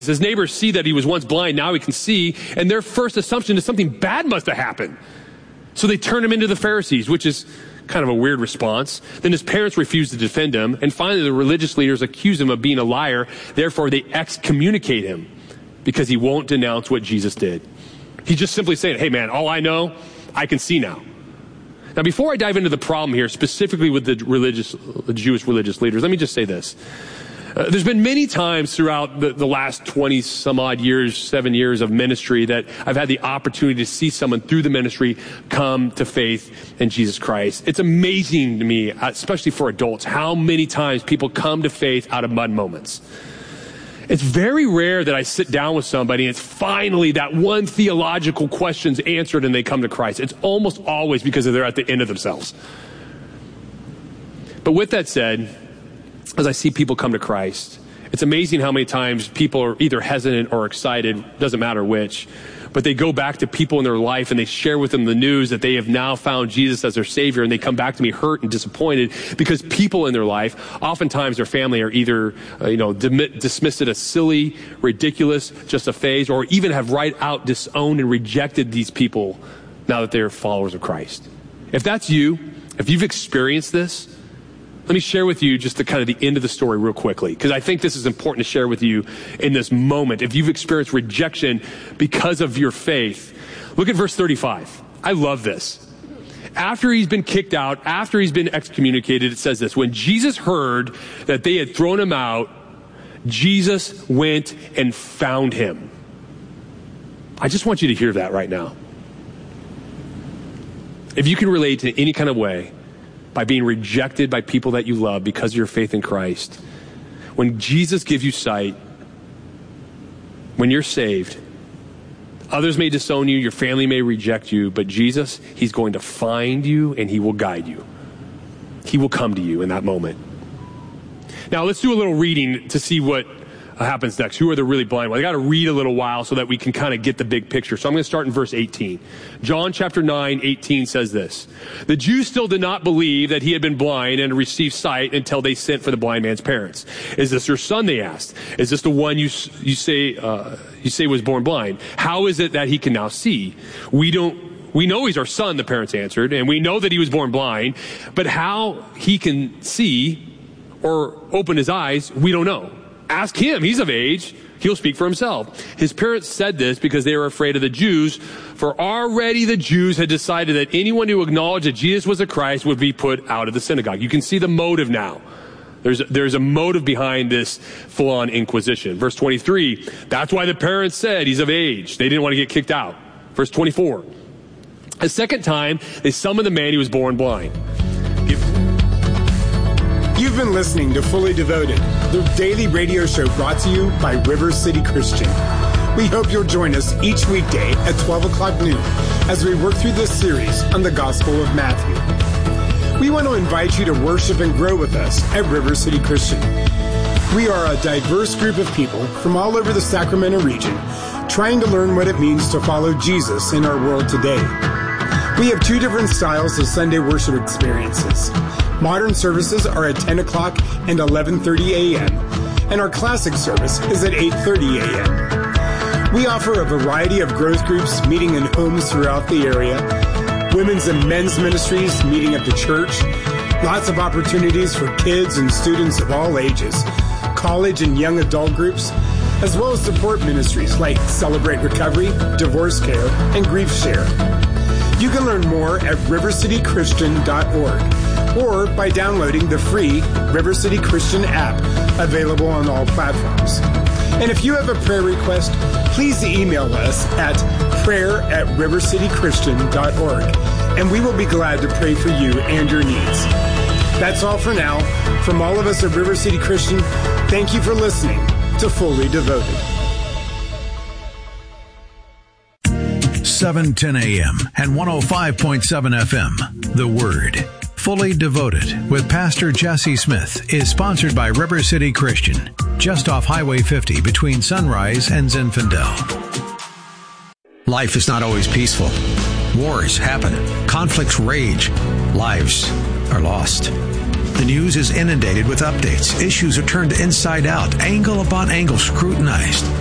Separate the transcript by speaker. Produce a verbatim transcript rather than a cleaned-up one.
Speaker 1: His neighbors see that he was once blind, now he can see, and their first assumption is something bad must have happened. So they turn him into the Pharisees, which is kind of a weird response. Then his parents refuse to defend him, and finally the religious leaders accuse him of being a liar. Therefore, they excommunicate him because he won't denounce what Jesus did. He's just simply saying, hey man, all I know, I can see now. Now, before I dive into the problem here, specifically with the religious, the Jewish religious leaders, let me just say this. Uh, there's been many times throughout the, the last twenty some odd years, seven years of ministry that I've had the opportunity to see someone through the ministry come to faith in Jesus Christ. It's amazing to me, especially for adults, how many times people come to faith out of mud moments. It's very rare that I sit down with somebody and it's finally that one theological question's answered and they come to Christ. It's almost always because they're at the end of themselves. But with that said, as I see people come to Christ, it's amazing how many times people are either hesitant or excited, doesn't matter which, but they go back to people in their life and they share with them the news that they have now found Jesus as their Savior, and they come back to me hurt and disappointed because people in their life, oftentimes their family, are either uh, you know dim- dismissed it as silly, ridiculous, just a phase, or even have right out disowned and rejected these people now that they're followers of Christ. If that's you, if you've experienced this, let me share with you just the kind of the end of the story real quickly, because I think this is important to share with you in this moment. If you've experienced rejection because of your faith, look at verse thirty-five. I love this. After he's been kicked out, after he's been excommunicated, it says this: when Jesus heard that they had thrown him out, Jesus went and found him. I just want you to hear that right now. If you can relate to any kind of way, by being rejected by people that you love because of your faith in Christ, when Jesus gives you sight, when you're saved, others may disown you, your family may reject you, but Jesus, he's going to find you and he will guide you. He will come to you in that moment. Now let's do a little reading to see what happens next. Who are the really blind ones? I got to read a little while so that we can kind of get the big picture. So I'm going to start in verse eighteen. John chapter nine, eighteen says this: the Jews still did not believe that he had been blind and received sight until they sent for the blind man's parents. Is this your son? They asked. Is this the one you you say uh, you say was born blind? How is it that he can now see? We don't. We know he's our son, the parents answered, and we know that he was born blind, but how he can see or open his eyes, we don't know. Ask him. He's of age. He'll speak for himself. His parents said this because they were afraid of the Jews, for already the Jews had decided that anyone who acknowledged that Jesus was the Christ would be put out of the synagogue. You can see the motive now. There's, there's a motive behind this full-on inquisition. Verse twenty-three, that's why the parents said he's of age. They didn't want to get kicked out. Verse twenty-four, a second time they summoned the man who was born blind.
Speaker 2: You've been listening to Fully Devoted, the daily radio show brought to you by River City Christian. We hope you'll join us each weekday at twelve o'clock noon as we work through this series on the Gospel of Matthew. We want to invite you to worship and grow with us at River City Christian. We are a diverse group of people from all over the Sacramento region trying to learn what it means to follow Jesus in our world today. We have two different styles of Sunday worship experiences. Modern services are at ten o'clock and eleven thirty a.m., and our classic service is at eight thirty a.m. We offer a variety of growth groups meeting in homes throughout the area, women's and men's ministries meeting at the church, lots of opportunities for kids and students of all ages, college and young adult groups, as well as support ministries like Celebrate Recovery, Divorce Care, and Grief Share. You can learn more at river city christian dot org or by downloading the free River City Christian app available on all platforms. And if you have a prayer request, please email us at prayer at river city christian dot org, and we will be glad to pray for you and your needs. That's all for now. From all of us at River City Christian, thank you for listening to Fully Devoted.
Speaker 3: seven ten a.m. and one oh five point seven F M. The Word. Fully Devoted with Pastor Jesse Smith is sponsored by River City Christian, just off Highway fifty between Sunrise and Zinfandel.
Speaker 4: Life is not always peaceful. Wars happen. Conflicts rage. Lives are lost. The news is inundated with updates. Issues are turned inside out, angle upon angle scrutinized.